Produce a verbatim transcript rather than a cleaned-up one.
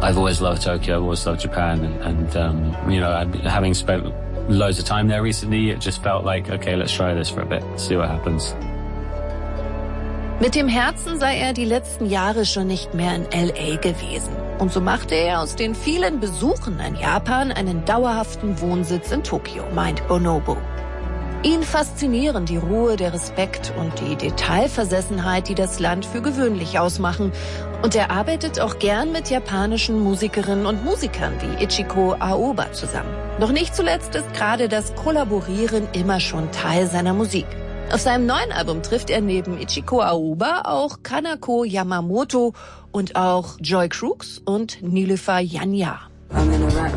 I've always loved Tokyo, I've always loved Japan, and, and um, you know, having spent loads of time there recently, it just felt like, okay, let's try this for a bit, see what happens. Mit dem Herzen sei er die letzten Jahre schon nicht mehr in L A gewesen. Und so machte er aus den vielen Besuchen in Japan einen dauerhaften Wohnsitz in Tokio, meint Bonobo. Ihn faszinieren die Ruhe, der Respekt und die Detailversessenheit, die das Land für gewöhnlich ausmachen. Und er arbeitet auch gern mit japanischen Musikerinnen und Musikern wie Ichiko Aoba zusammen. Doch nicht zuletzt ist gerade das Kollaborieren immer schon Teil seiner Musik. Auf seinem neuen Album trifft er neben Ichiko Aoba auch Kanako Yamamoto und auch Joy Crooks und Nilüfer Yanya. I'm in a rap